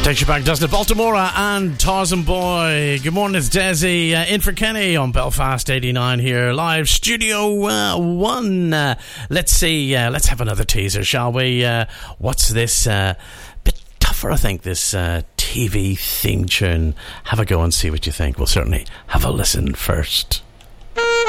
Takes you back, doesn't it? Baltimora and Tarzan Boy. Good morning, it's Desi in for Kenny on Belfast 89 here, live Studio One. Let's see, let's have another teaser, shall we? What's this? Bit tougher, I think, this TV theme tune. Have a go and see what you think. We'll certainly have a listen first.